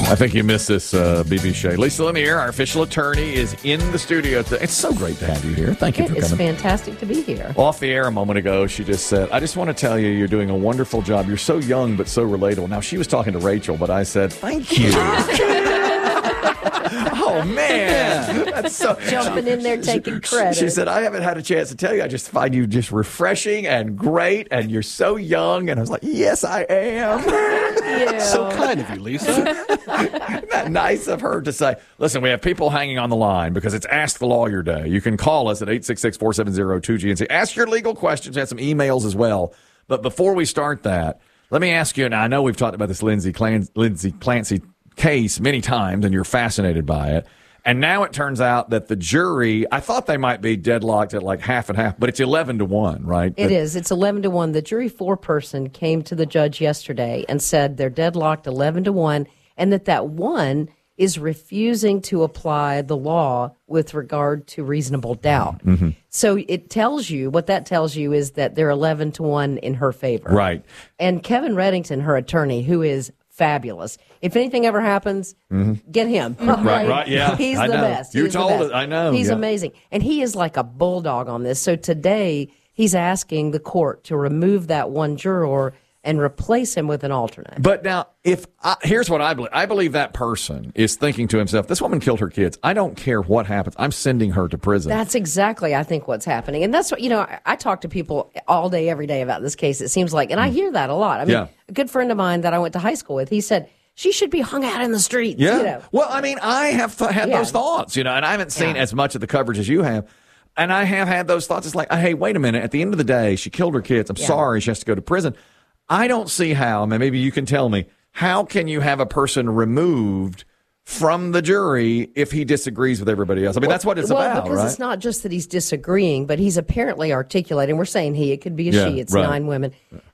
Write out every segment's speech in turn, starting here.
I think you missed this, BB Shea. Lisa Lanier, our official attorney, is in the studio. It's so great to have you here. Thank you for coming. It's fantastic to be here. Off the air a moment ago, she just said, I just want to tell you, you're doing a wonderful job. You're so young, but so relatable. Now, she was talking to Rachel, but I said, thank you. Oh, man. That's so jumping in there taking credit. She said, I haven't had a chance to tell you. I just find you just refreshing and great, and you're so young. And I was like, yes, I am. Yeah. So kind of you, Lisa. Isn't that nice of her to say, listen, we have people hanging on the line because it's Ask the Lawyer Day. You can call us at 866-470-2GNC. Ask your legal questions. We have some emails as well. But before we start that, let me ask you, and I know we've talked about this Lindsay Clancy case many times, and you're fascinated by it. And now it turns out that the jury, I thought they might be deadlocked at like half and half, but it's 11-1, right? It is. It's 11-1. The jury foreperson came to the judge yesterday and said they're deadlocked 11-1, and that one is refusing to apply the law with regard to reasonable doubt. Mm-hmm. So it tells you, what that tells you is that they're 11-1 in her favor. Right. And Kevin Reddington, her attorney, who is fabulous. If anything ever happens, get him. Right, yeah. He's the best. You told us, I know. He's amazing. And he is like a bulldog on this. So today, he's asking the court to remove that one juror and replace him with an alternate. But now, here's what I believe. I believe that person is thinking to himself, this woman killed her kids. I don't care what happens. I'm sending her to prison. That's exactly, I think, what's happening. And that's what, I talk to people all day, every day about this case, it seems like. And I hear that a lot. I mean, a good friend of mine that I went to high school with, he said, she should be hung out in the streets. Yeah. Well, I mean, I have had those thoughts, and I haven't seen as much of the coverage as you have. And I have had those thoughts. It's like, hey, wait a minute. At the end of the day, she killed her kids. I'm sorry. She has to go to prison. I don't see how, and maybe you can tell me, how can you have a person removed from the jury if he disagrees with everybody else? I mean, that's what it's about, because right? It's not just that he's disagreeing, but he's apparently articulating. We're saying he, it could be a she. It's 9 women.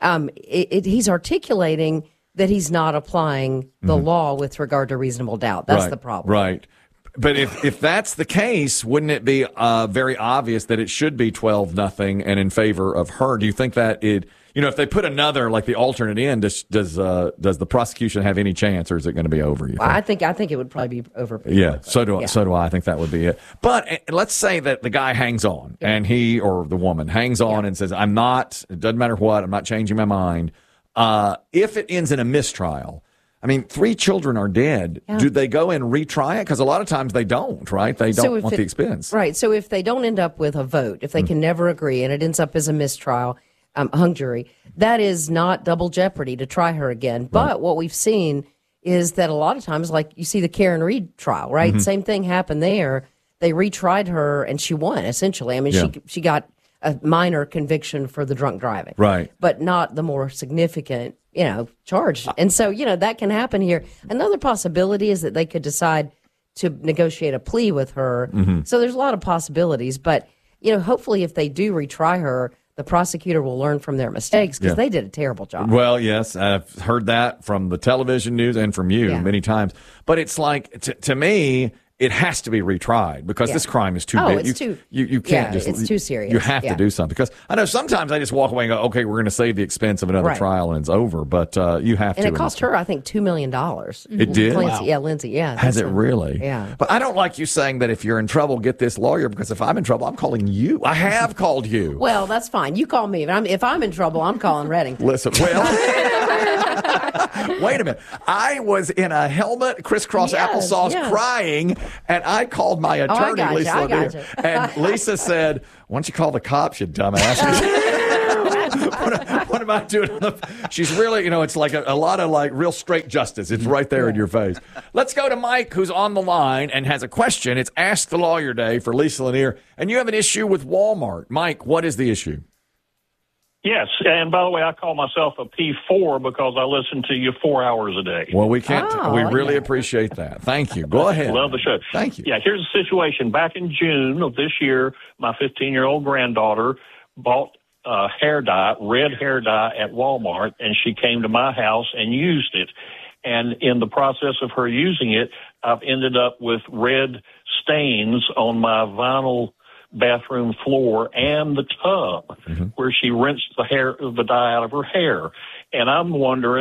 He's articulating that he's not applying the law with regard to reasonable doubt. That's the problem. Right. But if that's the case, wouldn't it be very obvious that it should be 12-0 and in favor of her? Do you think that if they put another, like the alternate in, does the prosecution have any chance, or is it going to be over? You think? I think it would probably be over. Yeah, so do I. I think that would be it. But let's say that the guy hangs on, and he or the woman hangs on and says, "I'm not. It doesn't matter what. I'm not changing my mind." If it ends in a mistrial. I mean, 3 children are dead. Yeah. Do they go and retry it? Because a lot of times they don't, right? They don't want the expense. Right. So if they don't end up with a vote, if they can never agree, and it ends up as a mistrial, hung jury, that is not double jeopardy to try her again. But what we've seen is that a lot of times, like you see the Karen Reed trial, right? Mm-hmm. Same thing happened there. They retried her, and she won, essentially. I mean, she got a minor conviction for the drunk driving. Right. But not the more significant charge. And so, that can happen here. Another possibility is that they could decide to negotiate a plea with her. Mm-hmm. So there's a lot of possibilities. But, hopefully if they do retry her, the prosecutor will learn from their mistakes because they did a terrible job. Well, yes, I've heard that from the television news and from you many times. But it's like, to me, it has to be retried because this crime is too big. You can't it's too serious. You have to do something. Because I know sometimes I just walk away and go, okay, we're going to save the expense of another trial and it's over. But you have to. And it cost her, I think, $2 million. It did? Clancy, wow. Yeah, Lindsay, yeah. Has it really? Yeah. But I don't like you saying that if you're in trouble, get this lawyer, because if I'm in trouble, I'm calling you. I have called you. Well, that's fine. You call me. If I'm in trouble, I'm calling Reddington. Listen, wait a minute. I was in a helmet, crisscross applesauce, crying, and I called my attorney, Lisa Lanier. And Lisa said, why don't you call the cops, you dumbass? What am I doing? She's really, it's like a lot of like real straight justice. It's right there in your face. Let's go to Mike, who's on the line and has a question. It's Ask the Lawyer Day for Lisa Lanier. And you have an issue with Walmart. Mike, what is the issue? Yes, and by the way, I call myself a P4 because I listen to you 4 hours a day. Well, we can't. We really appreciate that. Thank you. Go ahead. Love the show. Thank you. Yeah, here's the situation. Back in June of this year, my 15-year-old granddaughter bought hair dye, red hair dye at Walmart, and she came to my house and used it. And in the process of her using it, I've ended up with red stains on my vinyl bathroom floor and the tub where she rinsed the dye out of her hair. And I'm wondering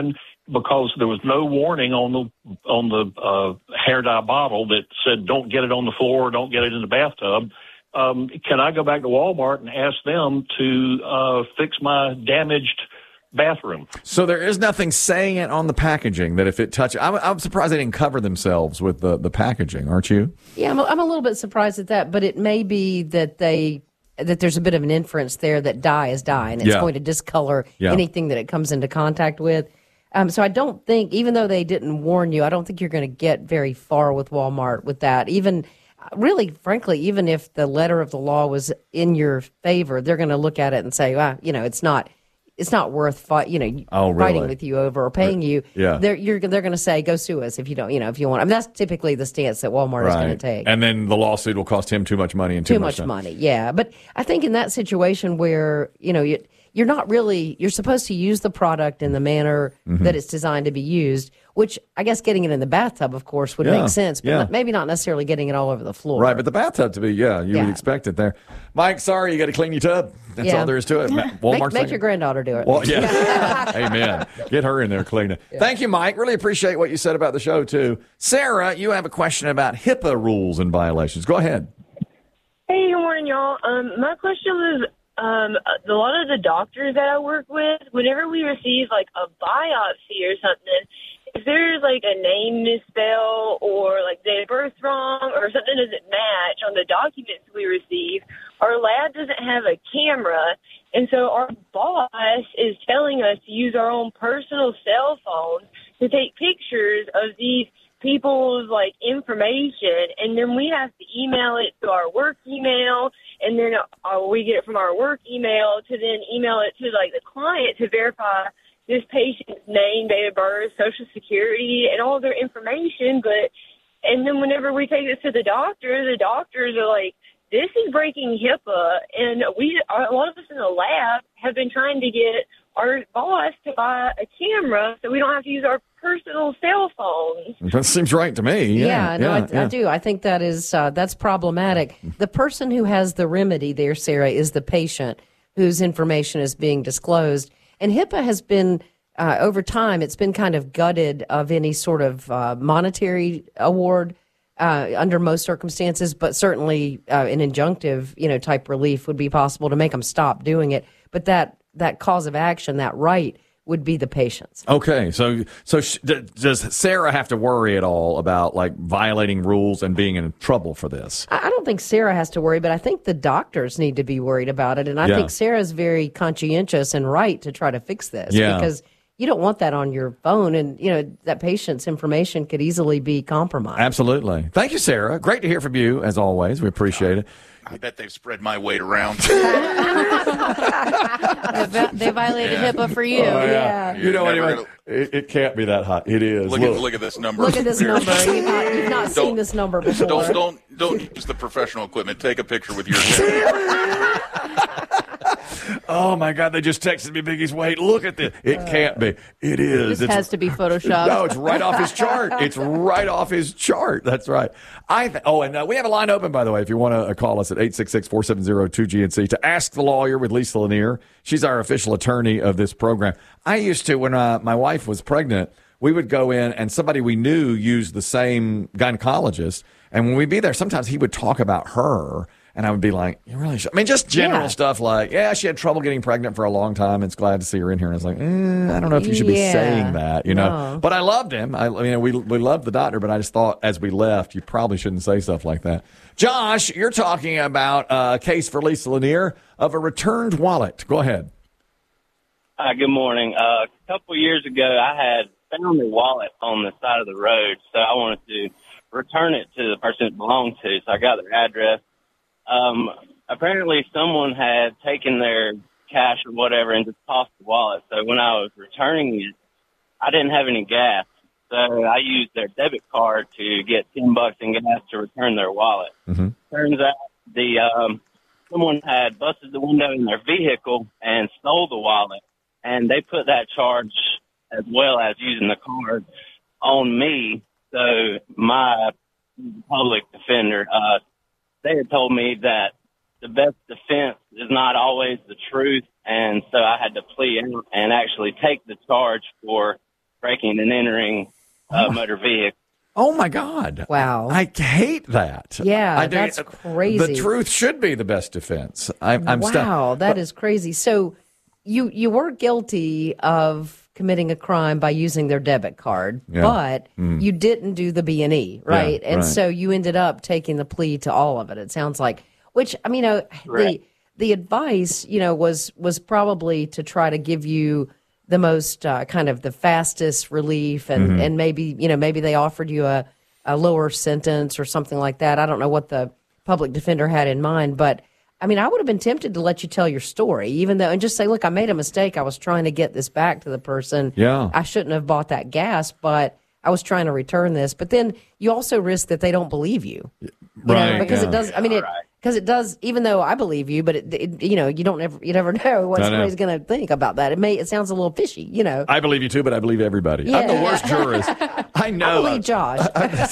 because there was no warning on the hair dye bottle that said don't get it on the floor, don't get it in the bathtub. Can I go back to Walmart and ask them to fix my damaged bathroom? So there is nothing saying it on the packaging that if it touches, I'm surprised they didn't cover themselves with the packaging, aren't you? Yeah, I'm a little bit surprised at that, but it may be that there's a bit of an inference there that dye is dye, and it's going to discolor anything that it comes into contact with. So I don't think, even though they didn't warn you, I don't think you're going to get very far with Walmart with that. Even, really, frankly, even if the letter of the law was in your favor, they're going to look at it and say, well, it's not worth fighting with you over or paying you. Yeah. They're going to say, go sue us if you don't, if you want. I mean, that's typically the stance that Walmart is going to take. And then the lawsuit will cost him too much money and too much money. Yeah. But I think in that situation where, you're not really, you're supposed to use the product in the manner that it's designed to be used, which I guess getting it in the bathtub, of course, would make sense, but maybe not necessarily getting it all over the floor. Right, but the bathtub to be, you would expect it there. Mike, sorry, you got to clean your tub. That's all there is to it. Walmart's make your granddaughter do it. Well, yeah. Amen. Get her in there cleaning. Yeah. Thank you, Mike. Really appreciate what you said about the show, too. Sarah, you have a question about HIPAA rules and violations. Go ahead. Hey, good morning, y'all. My question was, a lot of the doctors that I work with, whenever we receive like a biopsy or something, if there's like a name misspell or like date of birth wrong or something doesn't match on the documents we receive, our lab doesn't have a camera. And so our boss is telling us to use our own personal cell phones to take pictures of these people's like information, and then we have to email it to our work email, and then we get it from our work email to then email it to like the client to verify this patient's name, date of birth, social security, and all their information. And then whenever we take it to the doctors are like, this is breaking HIPAA, and a lot of us in the lab have been trying to get our boss to buy a camera so we don't have to use our personal cell phones. That seems right to me. I do. I think that is that's problematic. The person who has the remedy there, Sarah, is the patient whose information is being disclosed. And HIPAA has been, over time, it's been kind of gutted of any sort of monetary award under most circumstances, but certainly an injunctive, type relief would be possible to make them stop doing it. But that cause of action, that right, would be the patient's. Okay, so does Sarah have to worry at all about like violating rules and being in trouble for this? I don't think Sarah has to worry, but I think the doctors need to be worried about it. And I think Sarah's very conscientious and right to try to fix this because you don't want that on your phone, and that patient's information could easily be compromised. Absolutely. Thank you, Sarah. Great to hear from you as always. We appreciate it. I bet they've spread my weight around. They violated HIPAA for you. Anyway, it can't be that high. It is. Look at this number. Look at this number. You've not seen this number before. Don't use the professional equipment. Take a picture with your camera. Oh my God! They just texted me Biggie's weight. Look at this. It can't be. It is. It has to be photoshopped. No, it's right off his chart. It's right off his chart. That's right. And we have a line open, by the way, if you want to call us at 866-470-2GNC to ask the lawyer with Lisa Lanier. She's our official attorney of this program. I used to, when my wife was pregnant, we would go in and somebody we knew used the same gynecologist. And when we'd be there, sometimes he would talk about her. And I would be like, you really should. I mean, just general stuff like, she had trouble getting pregnant for a long time. It's glad to see her in here. And I was like, I don't know if you should be saying that, No. But I loved him. I mean, we loved the doctor, but I just thought as we left, you probably shouldn't say stuff like that. Josh, you're talking about a case for Lisa Lanier of a returned wallet. Go ahead. Hi, good morning. A couple years ago, I had found a wallet on the side of the road, so I wanted to return it to the person it belonged to. So I got their address. Apparently someone had taken their cash or whatever and just tossed the wallet. So when I was returning it, I didn't have any gas. So I used their debit card to get $10 in gas to return their wallet. Mm-hmm. Turns out someone had busted the window in their vehicle and stole the wallet. And they put that charge as well as using the card on me. So my public defender, they had told me that the best defense is not always the truth, and so I had to plea out and actually take the charge for breaking and entering a motor vehicle. Oh my God! Wow. I hate that. Yeah, I do. that's crazy. The truth should be the best defense. I'm wow, that is crazy. So you were guilty of committing a crime by using their debit card, but you didn't do the B&E, right? Yeah, and right. so you ended up taking the plea to all of it. It sounds like, which I mean, the advice, was probably to try to give you the most kind of the fastest relief, and maybe they offered you a lower sentence or something like that. I don't know what the public defender had in mind, but I mean, I would have been tempted to let you tell your story, even though, and just say, look, I made a mistake. I was trying to get this back to the person. Yeah. I shouldn't have bought that gas, but I was trying to return this. But then you also risk that they don't believe you. Right, Because yeah. it does, I mean, because it does, even though I believe you, but you never know what somebody's going to think about that. It sounds a little fishy, I believe you too, but I believe everybody. I'm the Yeah. worst jurist. I know. I believe Josh.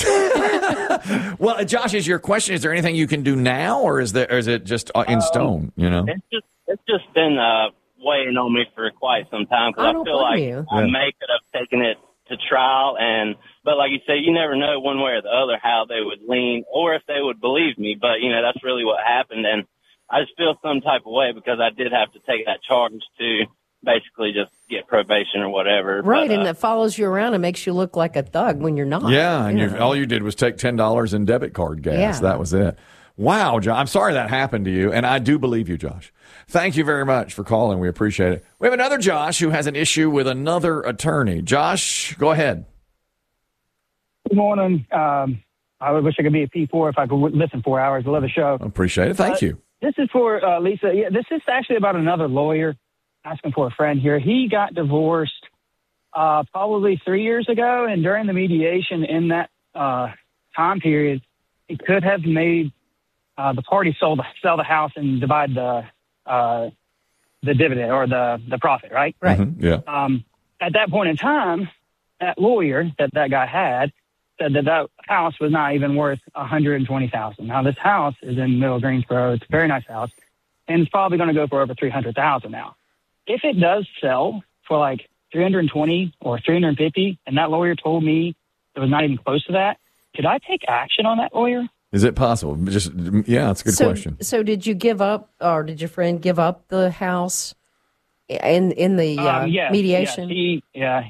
Well, Josh, is your question? Is there anything you can do now, or is it just in stone? It's just been weighing on me for quite some time I because don't I feel blame like you. I may could have taken it to trial, but like you say, you never know one way or the other how they would lean or if they would believe me. But that's really what happened, and I just feel some type of way because I did have to take that charge to basically just get probation or whatever. Right, but, and it follows you around and makes you look like a thug when you're not. Yeah, and you know. all you did was take $10 in debit card gas. Yeah. That was it. Wow, Josh, I'm sorry that happened to you, and I do believe you, Josh. Thank you very much for calling. We appreciate it. We have another Josh who has an issue with another attorney. Josh, go ahead. Good morning. I wish I could be a P4 if I could listen 4 hours. I love the show. Appreciate it. Thank you. This is for Lisa. Yeah, this is actually about another lawyer asking for a friend here. He got divorced probably 3 years ago, and during the mediation in that time period, he could have made the party sell the house and divide the dividend or the profit, right? Right. Yeah. At that point in time, that lawyer that guy had said that house was not even worth $120,000. Now this house is in Middle Greensboro. It's a very nice house, and it's probably going to go for over $300,000 now. If it does sell for like $320 or $350, and that lawyer told me it was not even close to that, could I take action on that lawyer? Is it possible? It's a good question. So did you give up, or did your friend give up the house in the Yes, mediation? Yes,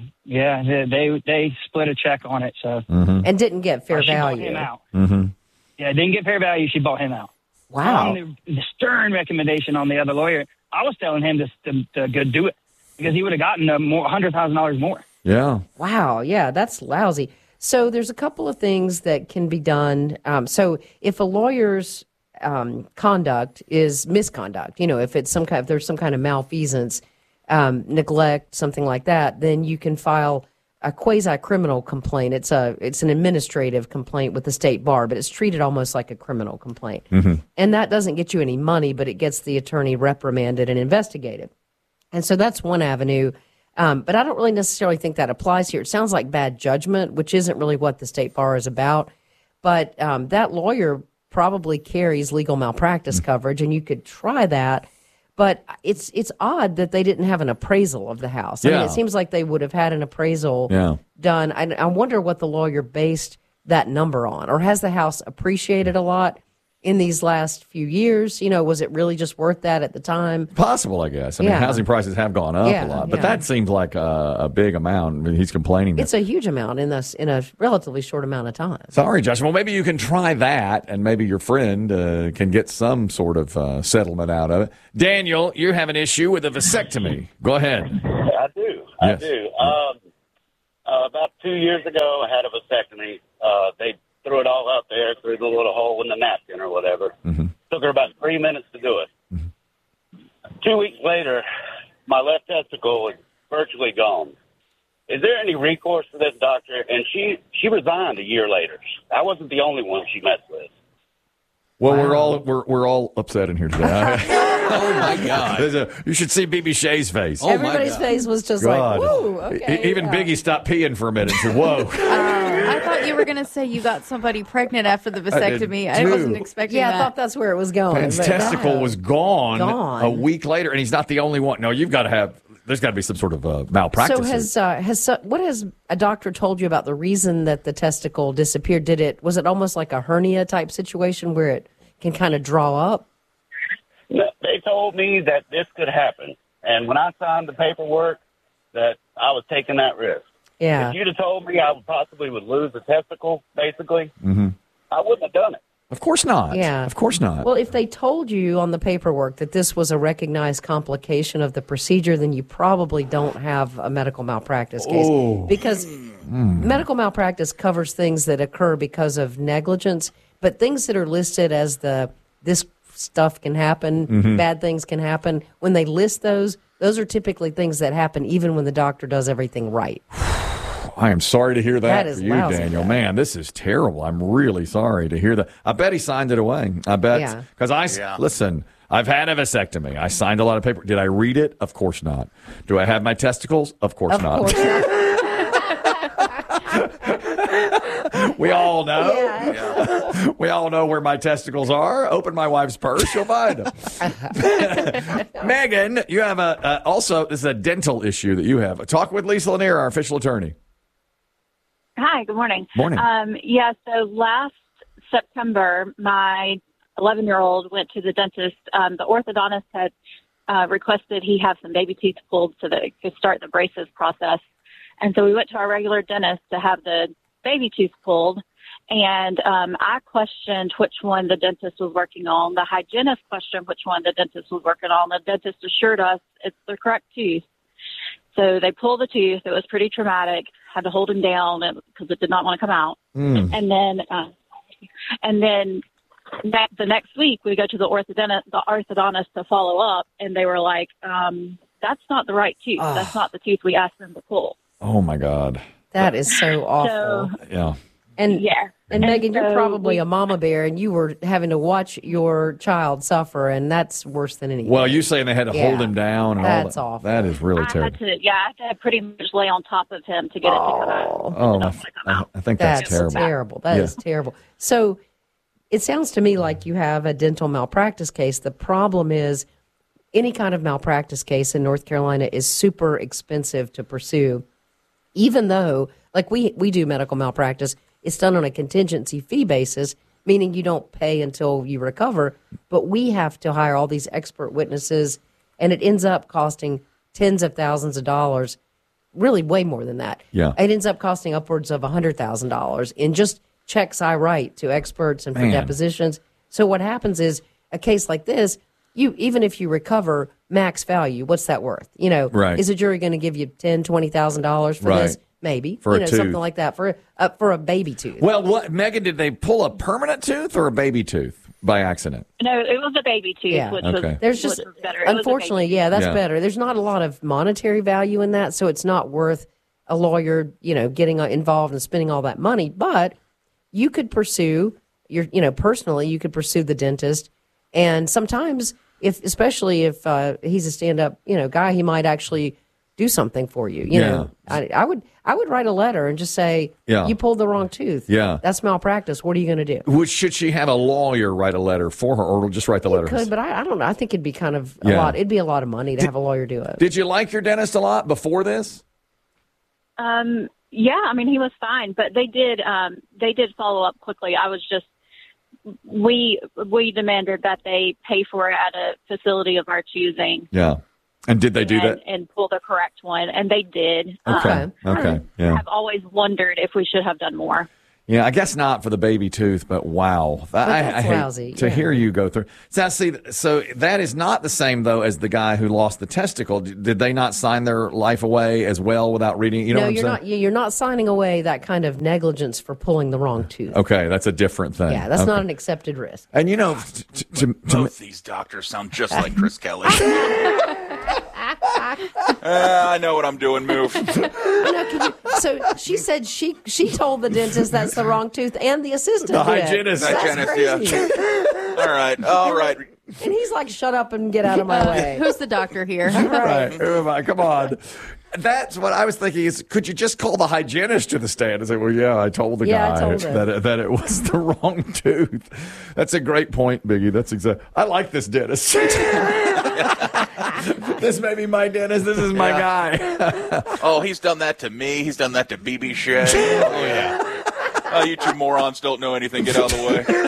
they split a check on it. So And didn't get fair she bought value. him out. Yeah, didn't get fair value. She bought him out. Wow. On the stern recommendation on the other lawyer, I was telling him to go do it because he would have gotten $100,000 more. Yeah. Wow. Yeah, that's lousy. So there's a couple of things that can be done. So if a lawyer's conduct is misconduct, if it's if there's some kind of malfeasance, neglect, something like that, then you can file a quasi-criminal complaint. It's an administrative complaint with the state bar, but it's treated almost like a criminal complaint. And that doesn't get you any money, but it gets the attorney reprimanded and investigated. And so that's one avenue. But I don't really necessarily think that applies here. It sounds like bad judgment, which isn't really what the state bar is about. But that lawyer probably carries legal malpractice coverage, and you could try that. But it's odd that they didn't have an appraisal of the house. I mean, it seems like they would have had an appraisal done. I wonder what the lawyer based that number on. Or has the house appreciated a lot in these last few years? Was it really just worth that at the time? Possible, I guess. I mean, housing prices have gone up a lot, but that seems like a big amount. I mean, he's complaining. It's a huge amount in a relatively short amount of time. Sorry, Josh. Well, maybe you can try that, and maybe your friend can get some sort of settlement out of it. Daniel, you have an issue with a vasectomy. Go ahead. I do. Yes. I do. About 2 years ago, I had a vasectomy. They threw it all out there through the little hole in the napkin or whatever. Took her about 3 minutes to do it. 2 weeks later, my left testicle was virtually gone. Is there any recourse for this doctor? And she resigned a year later. I wasn't the only one she messed with. Well, we're all upset in here today. Oh my God! You should see BB Shea's face. Everybody's face was just like, "Whoa!" Okay, Even Biggie stopped peeing for a minute and said, "Whoa!" I thought you were going to say you got somebody pregnant after the vasectomy. I wasn't expecting that. I thought that's where it was going. His testicle was gone a week later, and he's not the only one. No, you've got to have there's got to be some sort of malpractice. So what has a doctor told you about the reason that the testicle disappeared? Was it almost like a hernia type situation where it can kind of draw up? They told me that this could happen. And when I signed the paperwork, that I was taking that risk. Yeah. If you'd have told me I possibly would lose a testicle, basically, Mm-hmm. I wouldn't have done it. Of course not. Yeah. Of course not. Well, if they told you on the paperwork that this was a recognized complication of the procedure, then you probably don't have a medical malpractice case. Because medical malpractice covers things that occur because of negligence, but things that are listed as this stuff can happen, bad things can happen, when they list those are typically things that happen even when the doctor does everything right. I am sorry to hear that, That is for you, lousy, Daniel. though. Man, this is terrible. I'm really sorry to hear that. I bet he signed it away. I bet. Because listen, I've had a vasectomy. I signed a lot of paper. Did I read it? Of course not. Do I have my testicles? Of course not. Of course not. We all know. We all know where my testicles are. Open my wife's purse, you'll find them. Megan, you have also, this is a dental issue that you have. Talk with Lisa Lanier, our official attorney. Hi, good morning. Morning. So last September, my 11-year-old went to the dentist. The orthodontist had requested he have some baby teeth pulled so that it could start the braces process. And so we went to our regular dentist to have the baby tooth pulled. And I questioned which one the dentist was working on. The hygienist questioned which one the dentist was working on. The dentist assured us it's the correct tooth. So they pulled the tooth. It was pretty traumatic. Had to hold him down because it did not want to come out. And then the next week we go to the orthodontist to follow up, and they were like, "That's not the right tooth. That's not the tooth we asked them to pull." Oh my God, that is so awful. Yeah. And Megan, you're probably a mama bear, and you were having to watch your child suffer, and that's worse than anything. Well, you saying they had to hold him down and that's all that. awful. That is really terrible. I had to pretty much lay on top of him to get it to come out. I think that's terrible. That is terrible. So it sounds to me like you have a dental malpractice case. The problem is any kind of malpractice case in North Carolina is super expensive to pursue, even though, like we do medical malpractice, it's done on a contingency fee basis, meaning you don't pay until you recover. But we have to hire all these expert witnesses, and it ends up costing tens of thousands of dollars, really way more than that. Yeah. It ends up costing upwards of $100,000 in just checks I write to experts and for depositions. So what happens is a case like this, even if you recover max value, what's that worth? Is a jury going to give you $10,000, $20,000 for this? Maybe for a tooth. Something like that for a baby tooth. Well, Megan, did they pull a permanent tooth or a baby tooth by accident? No, it was a baby tooth, which was there's just which was better. Unfortunately, that's better. There's not a lot of monetary value in that, so it's not worth a lawyer, getting involved and spending all that money. But you could pursue personally, you could pursue the dentist, and sometimes, especially if he's a stand-up, guy, he might actually do something for you. You know, I would write a letter and just say, you pulled the wrong tooth. Yeah. That's malpractice. What are you going to do? Should she have a lawyer write a letter for her, or just write the letter? Could, but I don't know. I think it'd be kind of a lot. It'd be a lot of money to have a lawyer do it. Did you like your dentist a lot before this? Yeah, I mean, he was fine, but they did follow up quickly. I was just, we demanded that they pay for it at a facility of our choosing. Yeah. And did they do that? And pull the correct one, and they did. Okay. Yeah. I've always wondered if we should have done more. Yeah, I guess not for the baby tooth, but wow. I hate lousy. to hear you go through. So that is not the same, though, as the guy who lost the testicle. Did they not sign their life away as well without reading? No, you're not signing away that kind of negligence for pulling the wrong tooth. Okay, that's a different thing. Yeah, that's not an accepted risk. And both these doctors sound just like Chris Kelly. I know what I'm doing. Move. So she said she told the dentist that's the wrong tooth, and the assistant the did. hygienist. Yeah. All right. And he's like, "Shut up and get out of my way." Who's the doctor here? Right. Who am I? Come on. That's what I was thinking. Is could you just call the hygienist to the stand and say, "Well, yeah, I told the guy that it was the wrong tooth." That's a great point, Biggie. That's exactly. I like this dentist. This may be my dentist. This is my guy. Oh, he's done that to me. He's done that to BB Shea. Oh, yeah. Oh, you two morons don't know anything. Get out of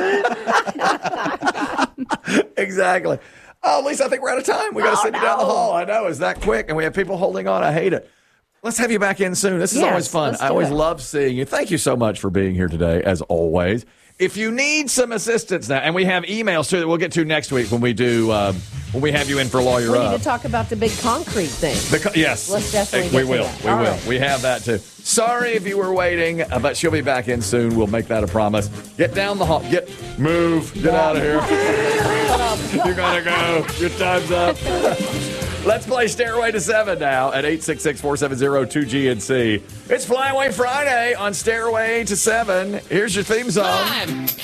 the way. Exactly. Oh, Lisa, I think we're out of time. We got to send you down the hall. I know. It's that quick, and we have people holding on. I hate it. Let's have you back in soon. This is always fun. I always love seeing you. Thank you so much for being here today, as always. If you need some assistance now, and we have emails too that we'll get to next week when we do when we have you in for Lawyer We Up. need to talk about the big concrete thing. Yes, let's definitely. We will. We will. Right. We have that too. Sorry if you were waiting, but she'll be back in soon. We'll make that a promise. Get down the hall. Move. Get out of here. You're gonna go. Your time's up. Let's play Stairway to 7 now at 866-470-2GNC. It's Flyaway Friday on Stairway to 7. Here's your theme song.